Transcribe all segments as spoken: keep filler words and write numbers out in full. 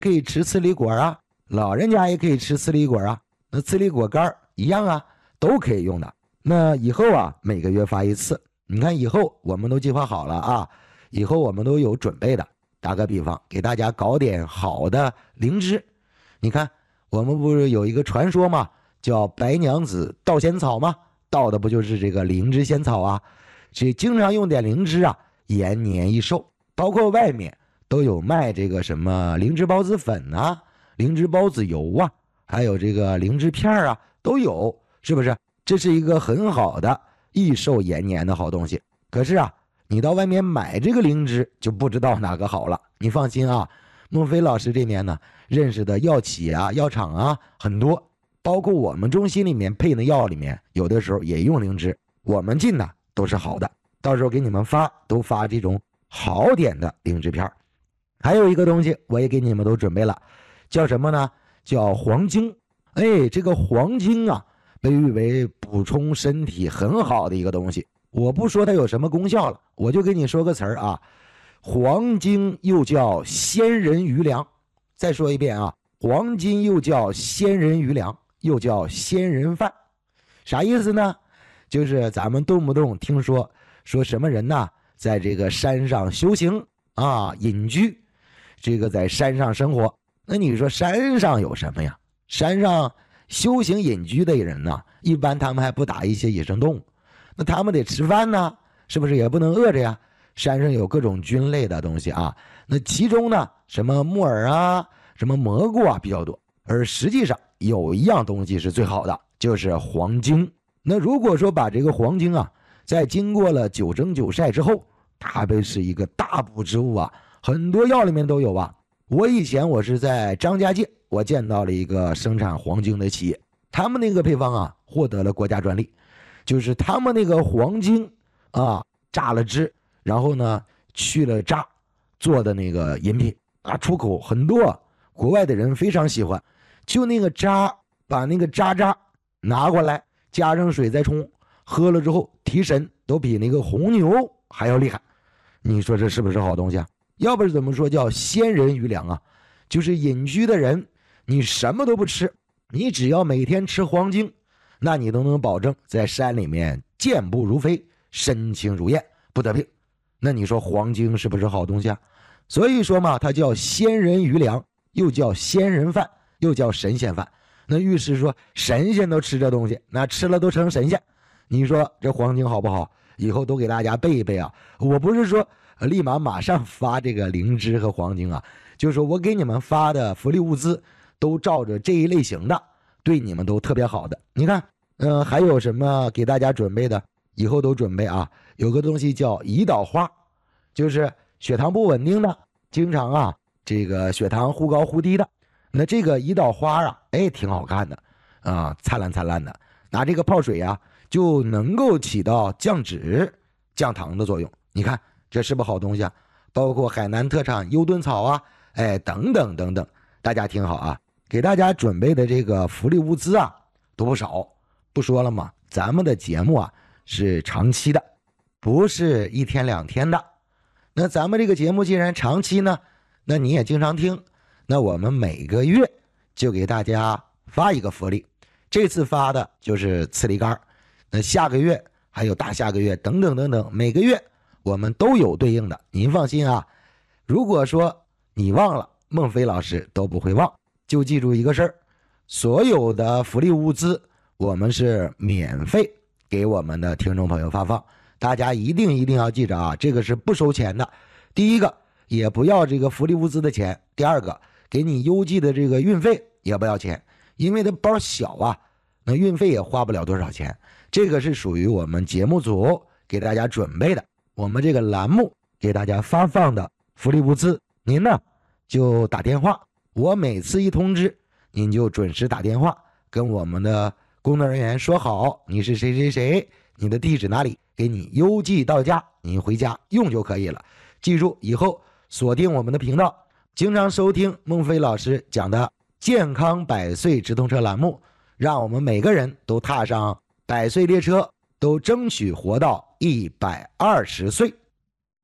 可以吃刺梨果啊，老人家也可以吃刺梨果啊，那刺梨果干一样啊，都可以用的。那以后啊，每个月发一次，你看以后我们都计划好了啊，以后我们都有准备的。打个比方，给大家搞点好的灵芝。你看我们不是有一个传说吗，叫白娘子盗仙草吗？盗的不就是这个灵芝仙草啊？这经常用点灵芝啊，延年益寿。包括外面都有卖这个什么灵芝孢子粉啊，灵芝孢子油啊，还有这个灵芝片啊，都有，是不是？这是一个很好的益寿延年的好东西。可是啊，你到外面买这个灵芝就不知道哪个好了。你放心啊，孟非老师这边呢，认识的药企啊、药厂啊很多，包括我们中心里面配的药里面，有的时候也用灵芝，我们进的都是好的。到时候给你们发，都发这种好点的灵芝片。还有一个东西我也给你们都准备了，叫什么呢？叫黄精。哎，这个黄精啊，被誉为补充身体很好的一个东西。我不说它有什么功效了，我就给你说个词儿啊，黄精又叫仙人余粮。再说一遍啊，黄精又叫仙人余粮，又叫仙人饭。啥意思呢？就是咱们动不动听说说什么人呢，在这个山上修行啊，隐居，这个在山上生活。那你说山上有什么呀？山上修行隐居的人呢，一般他们还不打一些野生动物，那他们得吃饭呢，是不是也不能饿着呀？山上有各种菌类的东西啊，那其中呢，什么木耳啊，什么蘑菇啊比较多，而实际上有一样东西是最好的，就是黄精。那如果说把这个黄精啊，在经过了九蒸九晒之后，它被是一个大补之物啊，很多药里面都有啊。我以前我是在张家界，我见到了一个生产黄精的企业，他们那个配方啊获得了国家专利，就是他们那个黄精啊榨了汁，然后呢去了渣做的那个饮品啊，出口很多，国外的人非常喜欢。就那个渣，把那个渣渣拿过来，加上水再冲，喝了之后提神，都比那个红牛还要厉害。你说这是不是好东西啊？要不是怎么说叫仙人余粮啊？就是隐居的人，你什么都不吃，你只要每天吃黄精，那你都能保证在山里面健步如飞，身轻如燕，不得病。那你说黄精是不是好东西啊？所以说嘛，它叫仙人余粮，又叫仙人饭，又叫神仙饭。那预示说神仙都吃这东西，那吃了都成神仙。你说这黄精好不好？以后都给大家备一备啊！我不是说立马马上发这个灵芝和黄精啊，就是说我给你们发的福利物资都照着这一类型的，对你们都特别好的。你看，呃，还有什么给大家准备的？以后都准备啊！有个东西叫胰岛花，就是血糖不稳定的，经常啊这个血糖忽高忽低的，那这个胰岛花啊，哎，挺好看的啊，灿烂灿烂的，拿这个泡水啊，就能够起到降脂降糖的作用。你看这是不是好东西啊？包括海南特产优顿草啊，哎，等等等等，大家听好啊，给大家准备的这个福利物资啊都不少。不说了嘛，咱们的节目啊是长期的，不是一天两天的。那咱们这个节目既然长期呢，那你也经常听，那我们每个月就给大家发一个福利。这次发的就是刺梨干，那下个月还有大下个月等等等等，每个月我们都有对应的，您放心啊。如果说你忘了，孟非老师都不会忘，就记住一个事儿，所有的福利物资我们是免费给我们的听众朋友发放，大家一定一定要记着啊，这个是不收钱的。第一个也不要这个福利物资的钱，第二个给你邮寄的这个运费也不要钱，因为它包小啊，那运费也花不了多少钱。这个是属于我们节目组给大家准备的，我们这个栏目给大家发放的福利物资，您呢就打电话，我每次一通知您就准时打电话跟我们的工作人员说好你是谁谁谁，你的地址哪里，给你邮寄到家，你回家用就可以了。记住以后锁定我们的频道，经常收听孟非老师讲的健康百岁直通车栏目，让我们每个人都踏上百岁列车，都争取活到一百二十岁。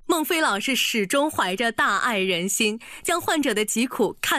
孟非老师始终怀着大爱人心，将患者的疾苦看